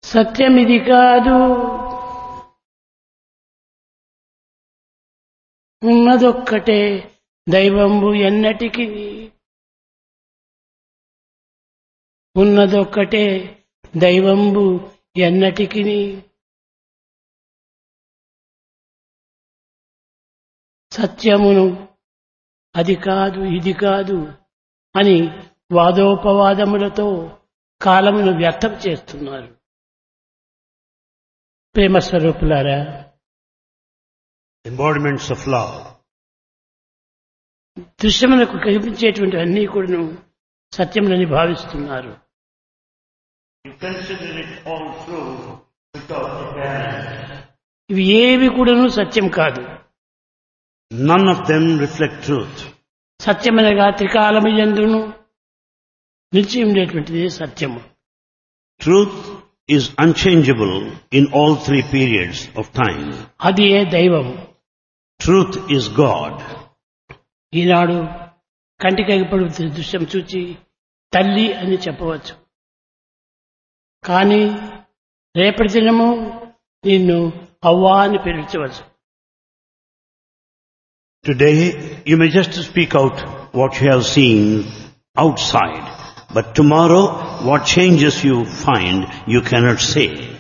సత్యమిది కాదు ఉన్నదొక్కటే దైవంబు ఎన్నటికి ఉన్నదొక్కటే దైవంబు ఎన్నటికి సత్యమును అది కాదు ఇది కాదు అని వాదోపవాదములతో కాలమును వ్యర్థం చేస్తున్నారు. ప్రేమ స్వరూపులారా, embodiments of love. దృశ్యములకు కనిపించేటువంటి అన్నీ కూడా సత్యములని భావిస్తున్నారు. You consider it all true without apparent. ఇవి ఏవి కూడాను సత్యం కాదు. None of them reflect truth. సత్యమనగా త్రికాలము యందును నిలిచి ఉండేటువంటిది సత్యము. Truth is unchangeable in all three periods of time. అది ఏ దైవము. Truth is God. ఈనాడు కంటికి ఎగపడుతున్న దృశ్యం చూచి తల్లి అని చెప్పవచ్చు. కానీ రేపటి దినము నిన్ను అవ్వా అని పిలిచవచ్చు. Today you may just speak out what you have seen outside, but tomorrow what changes you find you cannot say.